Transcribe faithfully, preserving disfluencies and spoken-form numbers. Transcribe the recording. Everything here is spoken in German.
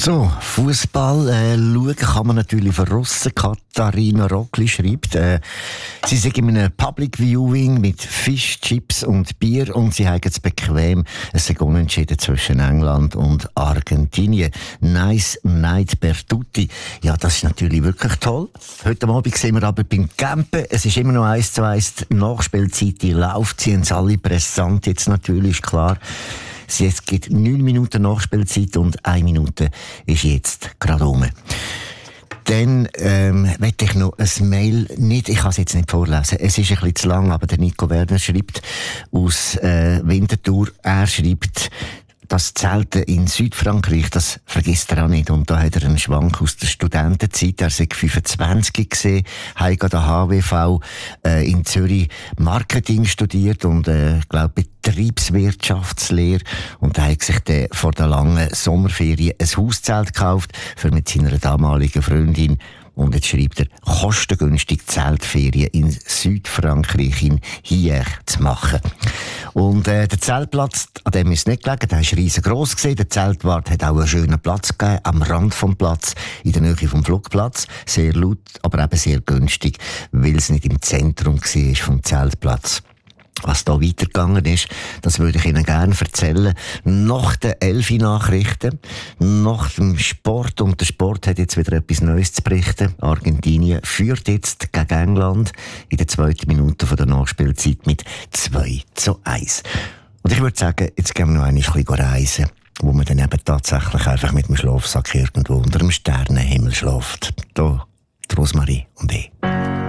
So, Fußball äh, schauen kann man natürlich von Russen. Katharina Rockli schreibt, äh, sie sei in einem Public Viewing mit Fisch, Chips und Bier und sie haben es bequem. Es ist unentschieden zwischen England und Argentinien. Nice night per tutti. Ja, das ist natürlich wirklich toll. Heute Abend sehen wir aber beim Campen. Es ist immer noch eins zu eins die Nachspielzeit. Die läuft, sie sind alle brisant jetzt natürlich, ist klar. Es gibt neun Minuten Nachspielzeit und eine Minute ist jetzt gerade rum. Dann ähm, möchte ich noch ein Mail, nicht, ich kann es jetzt nicht vorlesen, es ist ein bisschen zu lang, aber der Nico Werner schreibt aus äh, Winterthur, er schreibt, das Zelten in Südfrankreich, das vergisst er auch nicht. Und da hat er einen Schwank aus der Studentenzeit. Er war fünfundzwanzig gesehen, hat an der H W V äh, in Zürich Marketing studiert und, äh, glaube Betriebswirtschaftslehre. Und er hat sich dann vor der langen Sommerferien ein Hauszelt gekauft, für mit seiner damaligen Freundin. Und jetzt schreibt er, kostengünstig Zeltferien in Südfrankreich, in Hier zu machen. Und äh, der Zeltplatz, an dem ist es nicht gelegen, der war riesengroß gewesen. Der Zeltwart hat auch einen schönen Platz gegeben, am Rand vom Platz, in der Nähe vom Flugplatz. Sehr laut, aber eben sehr günstig, weil es nicht im Zentrum war vom Zeltplatz. Was da weitergegangen ist, das würde ich Ihnen gerne erzählen. Nach den Elfi-Nachrichten, nach dem Sport, und der Sport hat jetzt wieder etwas Neues zu berichten. Argentinien führt jetzt gegen England in der zweiten Minute von der Nachspielzeit mit zwei zu eins. Und ich würde sagen, jetzt gehen wir noch ein bisschen reisen, wo man dann eben tatsächlich einfach mit dem Schlafsack irgendwo unter dem Sternenhimmel schläft. Da, die Rosmarie und ich.